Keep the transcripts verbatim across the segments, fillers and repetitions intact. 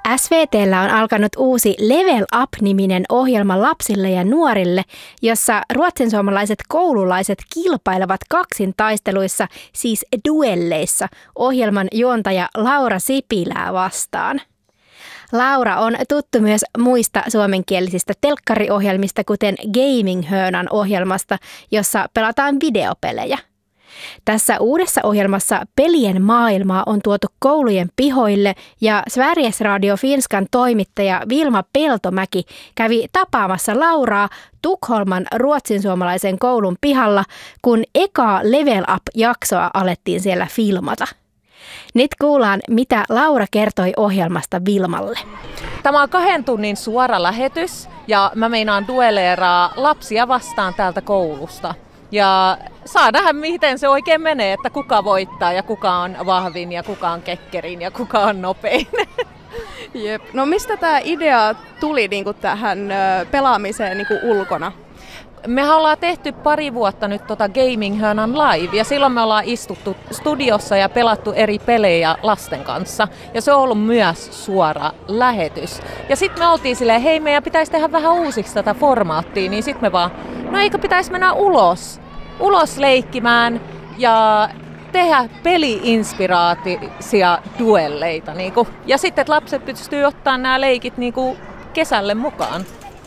S V T:llä on alkanut uusi Level Up-niminen ohjelma lapsille ja nuorille, jossa ruotsinsuomalaiset koululaiset kilpailevat kaksintaisteluissa, siis duelleissa, ohjelman juontaja Laura Sipilää vastaan. Laura on tuttu myös muista suomenkielisistä telkkariohjelmista, kuten Gaming-höönän ohjelmasta, jossa pelataan videopelejä. Tässä uudessa ohjelmassa pelien maailmaa on tuotu koulujen pihoille ja Sveriges Radio Finskan toimittaja Vilma Peltomäki kävi tapaamassa Lauraa Tukholman ruotsinsuomalaisen koulun pihalla, kun ekaa Level Up-jaksoa alettiin siellä filmata. Nyt kuullaan, mitä Laura kertoi ohjelmasta Vilmalle. Tämä on kahden tunnin suora lähetys ja mä meinaan dueleeraa lapsia vastaan täältä koulusta. Ja saa nähdä, miten se oikein menee, että kuka voittaa ja kuka on vahvin ja kuka on kekkerin ja kuka on nopein. Jep. No mistä tämä idea tuli niin kuin tähän pelaamiseen niin kuin ulkona? Me ollaan tehty pari vuotta nyt tota Gaming-höönän live ja silloin me ollaan istuttu studiossa ja pelattu eri pelejä lasten kanssa. Ja se on ollut myös suora lähetys. Ja sitten me oltiin silleen, hei meidän pitäisi tehdä vähän uusiksi tätä formaattia, niin sitten me vaan, no eikö pitäisi mennä ulos, ulos leikkimään ja tehdä peli-inspiraatisia duelleita. Niinku. Ja sitten, että lapset pystyy ottaa nämä leikit niinku kesälle mukaan.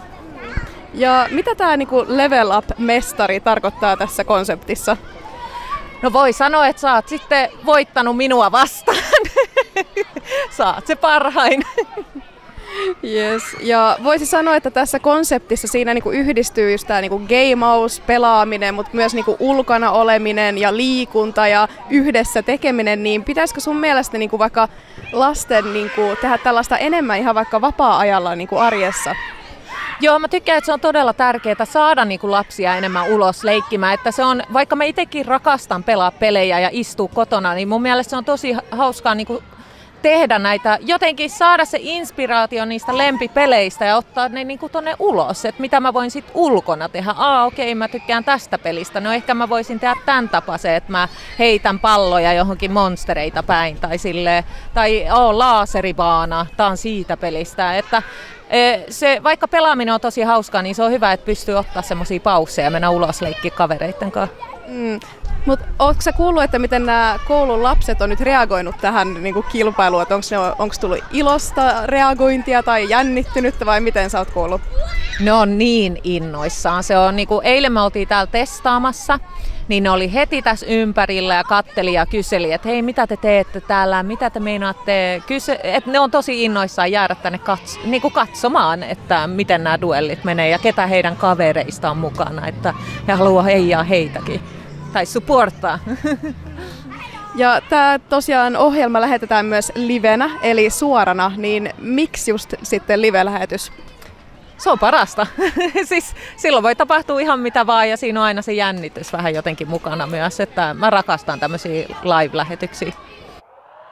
Ja mitä tämä niinku Level Up-mestari tarkoittaa tässä konseptissa? No voi sanoa, että sä oot sitten voittanut minua vastaan. Sä oot se parhain. Yes. Ja voisi sanoa, että tässä konseptissa siinä niinku yhdistyy just tää niinku gameaus, pelaaminen, mutta myös niinku ulkona oleminen ja liikunta ja yhdessä tekeminen. Niin pitäisikö sun mielestä niinku vaikka lasten niinku tehdä tällaista enemmän ihan vaikka vapaa-ajalla niinku arjessa? Joo, mä tykkään, että se on todella tärkeää saada niinku lapsia enemmän ulos leikkimään. Että se on, vaikka mä itsekin rakastan pelaa pelejä ja istua kotona, niin mun mielestä se on tosi hauskaa niinku tehdä näitä, jotenkin saada se inspiraatio niistä lempipeleistä ja ottaa ne niinku tonne ulos. Että mitä mä voin sitten ulkona tehdä. Aa, okei, mä tykkään tästä pelistä. No ehkä mä voisin tehdä tämän tapaisen, että mä heitän palloja johonkin monstereita päin. Tai silleen, tai oo, laaseribaana, tää on siitä pelistä. Että se, vaikka pelaaminen on tosi hauskaa, niin se on hyvä, että pystyy ottaa semmosia pausseja ja mennä ulos leikkiä kavereitten kanssa. Mm. Mutta ootko sä kuullut, että miten nämä koulun lapset on nyt reagoinut tähän niinku kilpailuun? Onko tullut ilosta reagointia tai jännittynyttä vai miten sä oot kuullut? Ne on niin innoissaan. Se on, niinku, eilen me oltiin täällä testaamassa, niin ne oli heti tässä ympärillä ja katteli ja kyseli, että hei, mitä te teette täällä, mitä te meinaatte? Kyse- et ne on tosi innoissaan jäädä tänne kats- niinku katsomaan, että miten nämä duellit menee ja ketä heidän kavereista on mukana, että he haluaa heijaa heitäkin. Tai supporttaa. Ja tämä tosiaan ohjelma lähetetään myös livenä, eli suorana, niin miksi just sitten live-lähetys? Se on parasta. Siis silloin voi tapahtua ihan mitä vaan ja siinä on aina se jännitys vähän jotenkin mukana myös, että mä rakastan tämmöisiä live-lähetyksiä.